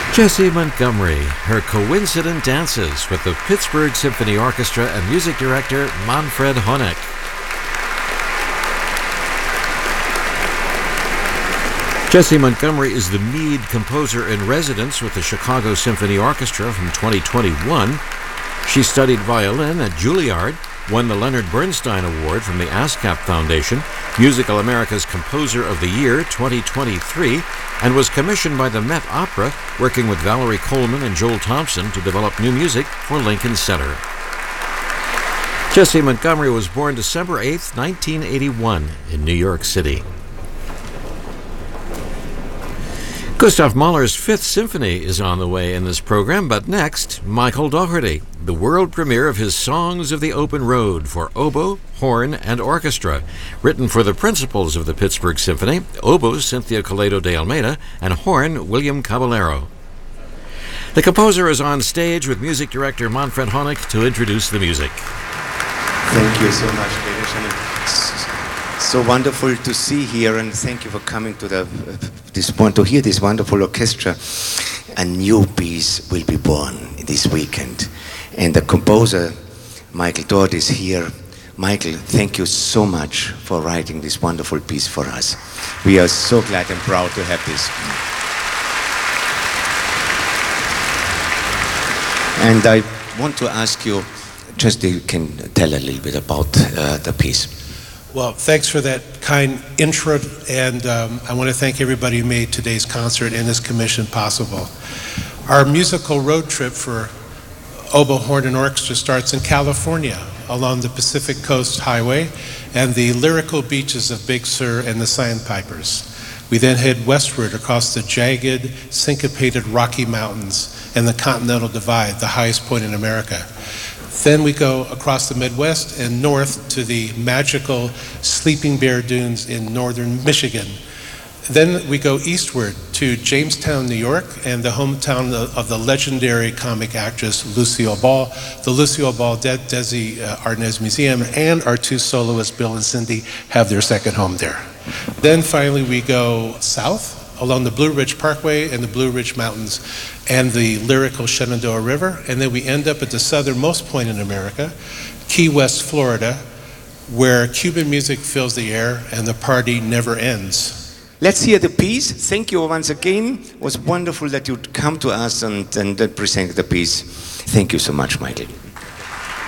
Jessie Montgomery, her coincident dances with the Pittsburgh Symphony Orchestra and music director Manfred Honeck. Jessie Montgomery is the Mead Composer in Residence with the Chicago Symphony Orchestra from 2021. She studied violin at Juilliard, won the Leonard Bernstein Award from the ASCAP Foundation, Musical America's Composer of the Year 2023, and was commissioned by the Met Opera, working with Valerie Coleman and Joel Thompson to develop new music for Lincoln Center. Jessie Montgomery was born December 8, 1981, in New York City. Gustav Mahler's Fifth Symphony is on the way in this program, but next, Michael Dougherty, the world premiere of his Songs of the Open Road for oboe, horn, and orchestra, written for the principals of the Pittsburgh Symphony, oboe Cynthia Coleto de Almeida, and horn William Caballero. The composer is on stage with music director Manfred Honeck to introduce the music. Thank you so much, ladies. So wonderful to see here, and thank you for coming to to hear this wonderful orchestra. A new piece will be born this weekend, and the composer Michael Dougherty is here. Michael, thank you so much for writing this wonderful piece for us. We are so glad and proud to have this. And I want to ask you, just you can tell a little bit about the piece. Well, thanks for that kind intro, and I want to thank everybody who made today's concert and this commission possible. Our musical road trip for oboe, horn, and orchestra starts in California, along the Pacific Coast Highway and the lyrical beaches of Big Sur and the Sandpipers. We then head westward across the jagged, syncopated Rocky Mountains and the Continental Divide, the highest point in America. Then we go across the Midwest and north to the magical Sleeping Bear Dunes in northern Michigan. Then we go eastward to Jamestown, New York, and the hometown of the legendary comic actress Lucille Ball, the Lucille Ball Desi Arnaz Museum, and our two soloists, Bill and Cindy, have their second home there. Then finally we go south along the Blue Ridge Parkway and the Blue Ridge Mountains and the lyrical Shenandoah River, and then we end up at the southernmost point in America, Key West, Florida, where Cuban music fills the air and the party never ends. Let's hear the piece. Thank you once again. It was wonderful that you'd come to us and present the piece. Thank you so much, Michael.